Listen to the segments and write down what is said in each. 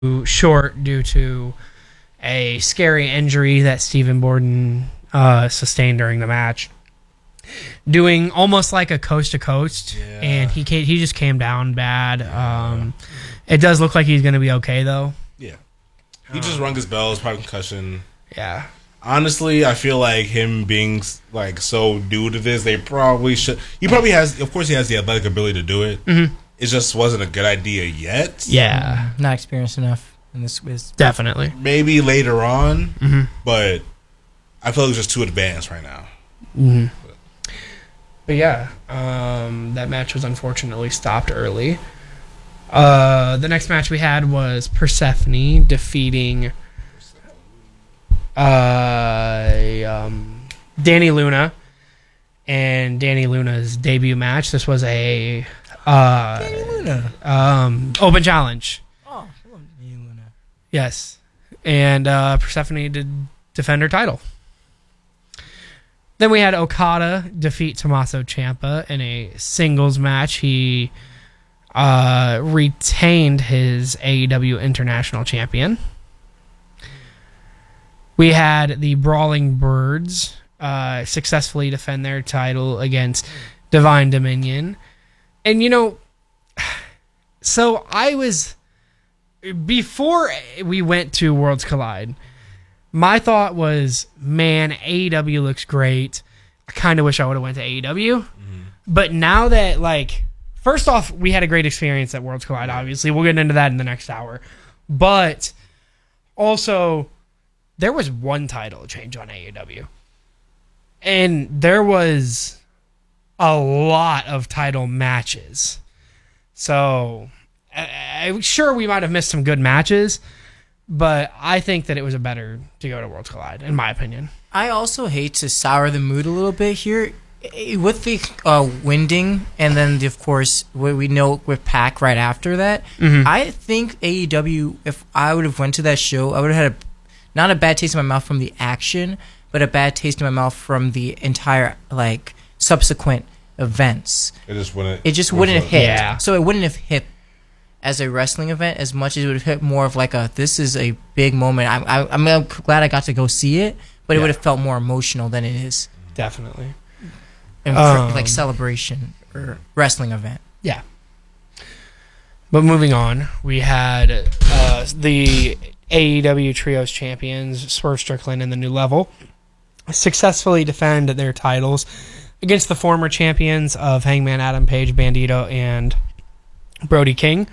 short due to a scary injury that Stephen Borden sustained during the match. Doing almost like a coast to coast, and he just came down bad. It does look like he's going to be okay though. Yeah, he just rung his bells, probably concussion. Yeah. Honestly, I feel like him being like so new to this, they probably should. He probably has, of course, he has the athletic ability to do it. Mm-hmm. It just wasn't a good idea yet. Yeah, not experienced enough in this quiz. Definitely. Maybe later on, but I feel like it's just too advanced right now. Mm-hmm. But yeah, that match was unfortunately stopped early. The next match we had was Persephone defeating Danny Luna and Danny Luna's debut match. This was a Danny Luna open challenge. Oh, I love Danny Luna. Yes, and Persephone did defend her title. Then we had Okada defeat Tommaso Ciampa in a singles match. He retained his AEW International Champion. We had the Brawling Birds successfully defend their title against Divine Dominion. And, so I was... Before we went to Worlds Collide, my thought was, man, AEW looks great. I kind of wish I would have went to AEW. Mm-hmm. But now that, first off, we had a great experience at Worlds Collide, obviously. We'll get into that in the next hour. But also, there was one title change on AEW. And there was a lot of title matches. So, I'm sure we might have missed some good matches. But I think that it was better to go to Worlds Collide, in my opinion. I also hate to sour the mood a little bit here. With the winding, and then, of course, what we know with Pac right after that, I think AEW, if I would have went to that show, I would have had not a bad taste in my mouth from the action, but a bad taste in my mouth from the entire, subsequent events. It just wouldn't hit. Yeah. So it wouldn't have hit as a wrestling event as much as it would have hit more of this is a big moment. I'm glad I got to go see it, but it would have felt more emotional than it is. Definitely. Celebration or wrestling event. Yeah. But moving on, we had the AEW Trios champions, Swerve Strickland and the New Level, successfully defend their titles against the former champions of Hangman Adam Page, Bandito, and Brody King.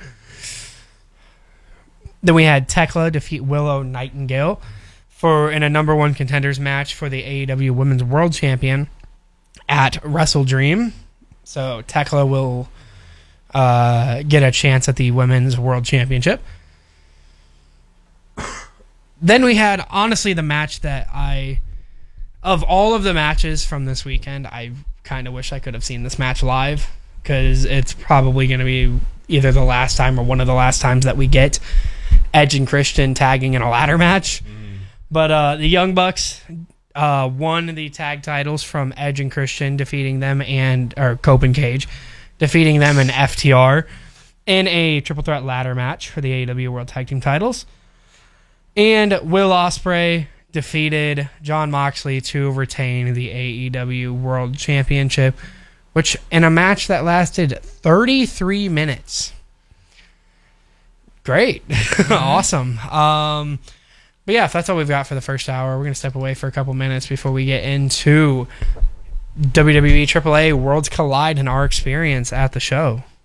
Then we had Tekla defeat Willow Nightingale in a number one contenders match for the AEW Women's World Champion at Wrestle Dream. So Tekla will get a chance at the Women's World Championship. Then we had, honestly, the match that of all of the matches from this weekend, I kind of wish I could have seen this match live, because it's probably going to be either the last time or one of the last times that we get Edge and Christian tagging in a ladder match. But the Young Bucks won the tag titles from Edge and Christian, defeating them, or Cope and Cage, defeating them in FTR in a triple threat ladder match for the AEW World Tag Team titles. And Will Ospreay defeated Jon Moxley to retain the AEW World Championship, which in a match that lasted 33 minutes. Great. Awesome. But yeah, if that's all we've got for the first hour, we're going to step away for a couple minutes before we get into WWE AAA Worlds Collide and our experience at the show.